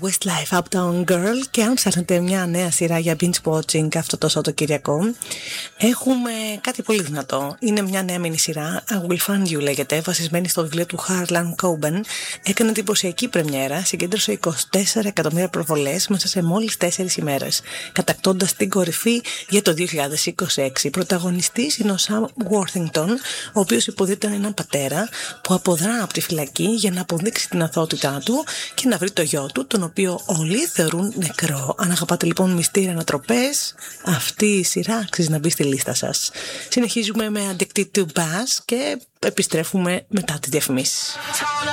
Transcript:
Westlife Uptown Girl. Και αν ψάχνετε μια νέα σειρά για binge watching αυτό το Σαββατοκύριακο, έχουμε κάτι πολύ δυνατό. Είναι μια νέα μινι σειρά, I Will Find You λέγεται, βασισμένη στο βιβλίο του Harlan Coben. Έκανε εντυπωσιακή πρεμιέρα, συγκέντρωσε 24 εκατομμύρια προβολές μέσα σε μόλις 4 ημέρες, κατακτώντας την κορυφή για το 2026. Πρωταγωνιστής είναι ο Sam Worthington, ο οποίος υποδείται έναν πατέρα που αποδρά από τη φυλακή για να αποδείξει την αθωότητά του και να βρει το γιο του, τον οποίο όλοι θεωρούν νεκρό. Αν αγαπάτε λοιπόν μυστήρια ανατροπές, αυτή η σειρά αξίζει να μπει στη λίστα σας. Συνεχίζουμε με Addicted to Bass και επιστρέφουμε μετά τις διαφημίσεις.